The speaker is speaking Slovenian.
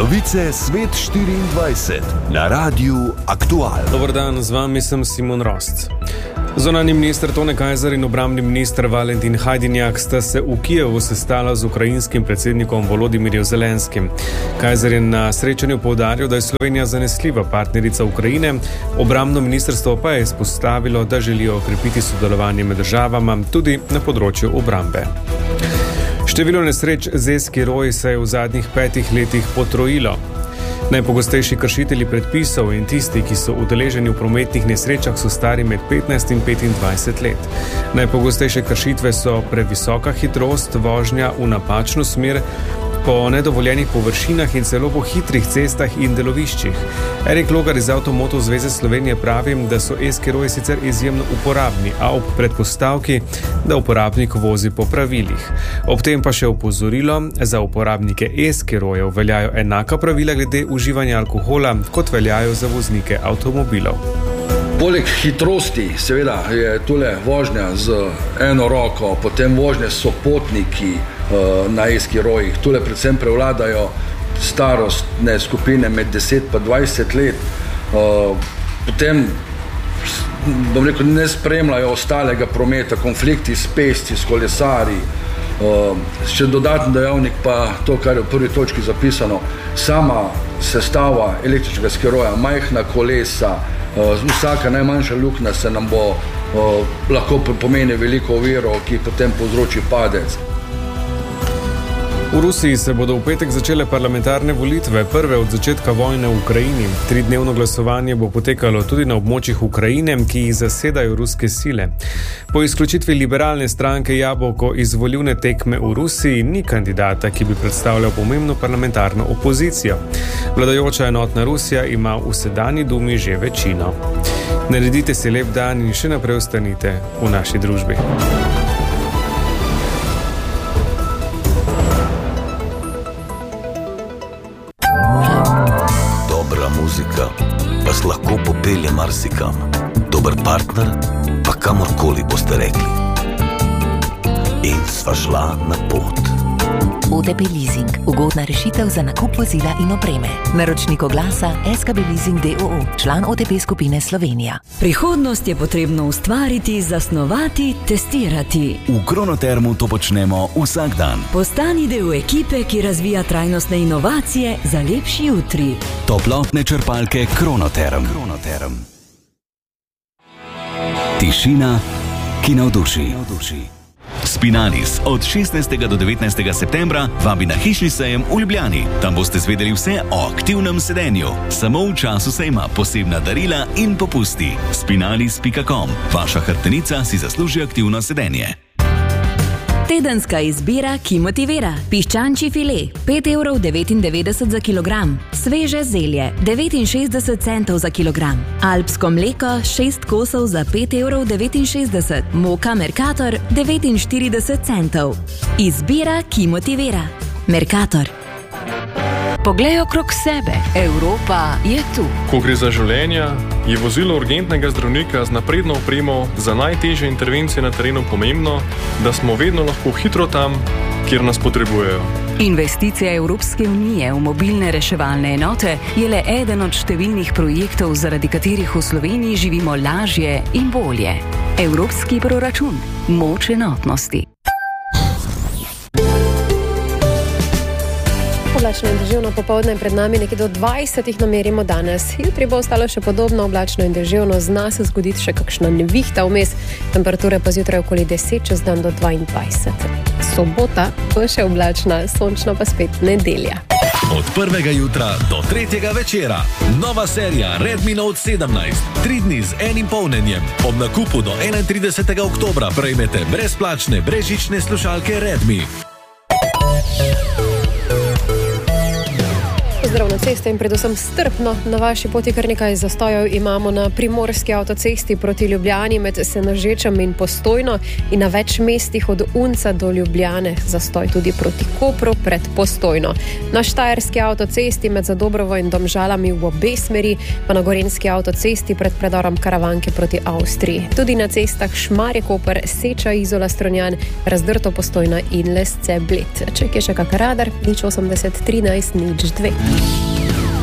Novice Svet 24 na Radiu Aktual. Dobar dan, z vami sem Simon Rost. Zunanji minister Tone Kajzer in obrambni minister Valentin Hajdinjak sta se v Kijevu sestala z ukrajinskim predsednikom Volodimirjem Zelenskim. Kajzer je na srečanju poudaril, da je Slovenija zanesljiva partnerica Ukrajine, obrambno ministrstvo pa je izpostavilo, da želijo okrepiti sodelovanje med državama tudi na področju obrambe. Število nesreč z e-skiroji se je v zadnjih 5 letih potrojilo. Najpogostejši kršitelji predpisov in tisti, ki so udeleženi v prometnih nesrečah, so stari med 15 in 25 let. Najpogostejše kršitve so previsoka hitrost, vožnja v napačno smer, po nedovoljenih površinah in celo po hitrih cestah in deloviščih. Erik Logar iz Avtomoto zveze Slovenije pravi, da so e-skiroji sicer izjemno uporabni, a ob predpostavki, da uporabnik vozi po pravilih. Ob tem pa še opozorilo, za uporabnike e-skirojev veljajo enaka pravila glede uživanja alkohola, kot veljajo za voznike avtomobilov. Poleg hitrosti, seveda, je tule vožnja z eno roko, potem vožnje s sopotniki na e-skirojih. Tule predvsem prevladajo starostne skupine med 10 pa 20 let. Potem, bom rekel, ne spremljajo ostalega prometa, konflikti s pešci, s kolesarji. Še dodatni dejavnik pa to, kar je v prvi točki zapisano, sama sestava električnega skiroja, majhna kolesa, vsaka najmanjša luknja se nam bo lahko pomeni veliko oviro, ki potem povzroči padec. V Rusiji se bodo v petek začele parlamentarne volitve, prve od začetka vojne v Ukrajini. 3-dnevno glasovanje bo potekalo tudi na območjih Ukrajine, ki jih zasedajo ruske sile. Po izključitvi liberalne stranke Jabolko iz volilne tekme v Rusiji ni kandidata, ki bi predstavljal pomembno parlamentarno opozicijo. Vladajoča enotna Rusija ima v sedanji dumi že večino. Naredite si lep dan in še naprej ostanite v naši družbi. Muzika vas lahko popelje marsikam. Dober partner pa kamorkoli boste rekli. In sva šla na pot. OTP Leasing. Ugodna rešitev za nakup vozila in opreme. Naročnik oglasa SKB Leasing d.o.o. Član OTP skupine Slovenija. Prihodnost je potrebno ustvariti, zasnovati, testirati. V Kronotermu to počnemo vsak dan. Postani del ekipe, ki razvija trajnostne inovacije za lepši jutri. Toplotne črpalke Kronoterm. Tišina, ki navduši. Spinalis od 16. do 19. septembra vabi na hišni sejem v Ljubljani. Tam boste zvedeli vse o aktivnem sedenju. Samo v času sejma posebna darila in popusti. Spinalis.com. Vaša hrbtenica si zasluži aktivno sedenje. Tedenska izbira, ki motivira. Piščančji file, 5,99 € za kilogram. Sveže zelje, 69 centov za kilogram. Alpsko mleko, 6 kosov za 5,69 €. Moka Mercator, 49 centov. Izbira, ki motivira. Mercator. Poglej okrog sebe. Evropa je tu. Ko gre za življenja, je vozilo urgentnega zdravnika z napredno opremo za najtežje intervencije na terenu pomembno, da smo vedno lahko hitro tam, kjer nas potrebujejo. Investicija Evropske unije v mobilne reševalne enote je le eden od številnih projektov, zaradi katerih v Sloveniji živimo lažje in bolje. Evropski proračun. Moč enotnosti. Oblačno in deževno popoldne pred nami, nekje do 20 namerimo danes. Jutri bo ostalo še podobno oblačno in deževno, zna se zgoditi še kakšna nevihta vmes. Temperature pa zjutraj okoli 10, čez dan do 22. Sobota bo še oblačna, sončna pa spet nedelja. Od prvega jutra do tretjega večera. Nova serija Redmi Note 17. 3 dni z enim polnjenjem. Ob nakupu do 31. oktobra prejmete brezplačne brezžične slušalke Redmi. Pozdrav na cesti. veste in predvsem strpno. Na vaši poti kar nekaj zastojev imamo na primorski avtocesti proti Ljubljani med Senožečem in Postojno in na več mestih od Unca do Ljubljane. Zastoj tudi proti Kopru pred Postojno. Na štajerski avtocesti med Zadobrovo in Domžalami v obe smeri, pa na gorenjski avtocesti pred predorom Karavanke proti Avstriji. Tudi na cestah Šmarje-Koper, Seča, Izola, Stronjan, Razdrto, Postojna in Lesce, Bled. Če je še kak radar, 080 13 02.